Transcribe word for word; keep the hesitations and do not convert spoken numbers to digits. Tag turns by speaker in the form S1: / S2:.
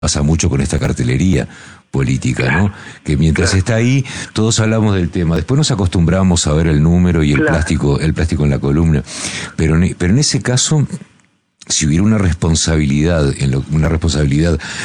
S1: pasa mucho con esta cartelería política,
S2: Claro,
S1: ¿no? Que mientras
S2: claro.
S1: está ahí, todos hablamos del tema. Después nos acostumbramos a ver el número y el
S2: Claro.
S1: plástico, el plástico en la columna. Pero en, pero en ese caso, si hubiera una responsabilidad, en lo, una responsabilidad